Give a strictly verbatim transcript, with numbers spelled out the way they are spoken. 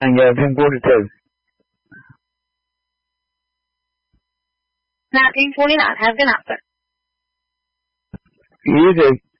And you have been forty-two. nineteen forty-nine. Have a good night, sir. You too.